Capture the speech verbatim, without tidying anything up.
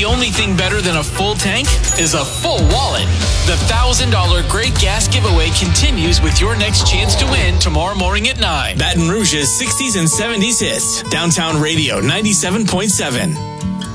only thing better than a full tank is a full wallet. The one thousand dollars Great Gas Giveaway continues with your next chance to win tomorrow morning at nine. Baton Rouge's sixties and seventies hits. Downtown Radio ninety-seven point seven.